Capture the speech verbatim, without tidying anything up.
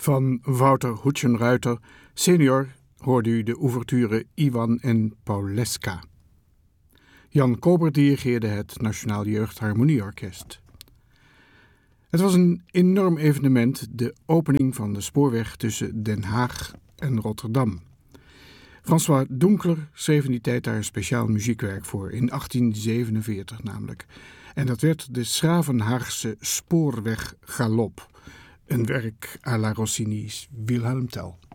Van Wouter Hoetjenruiter, senior, hoorde u de ouverture Iwan en Pauleska. Jan Kober dirigeerde het Nationaal Jeugdharmonieorkest. Het was een enorm evenement, de opening van de spoorweg tussen Den Haag en Rotterdam. François Donkler schreef in die tijd daar een speciaal muziekwerk voor, in achttien zevenenveertig namelijk. En dat werd de Schravenhaagse Spoorweggalop, een werk à la Rossini's Wilhelm Tell.